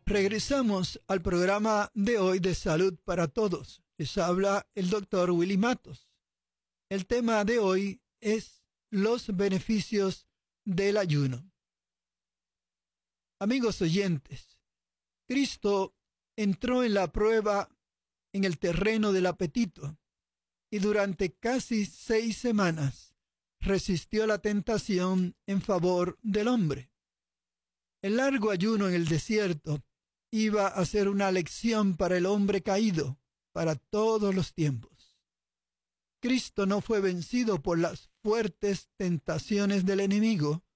Regresamos al programa de hoy de Salud para Todos. Les habla el doctor Willy Matos. El tema de hoy es los beneficios del ayuno. Amigos oyentes, Cristo entró en la prueba en el terreno del apetito y durante casi 6 semanas resistió la tentación en favor del hombre. El largo ayuno en el desierto iba a ser una lección para el hombre caído para todos los tiempos. Cristo no fue vencido por las fuertes tentaciones del enemigo,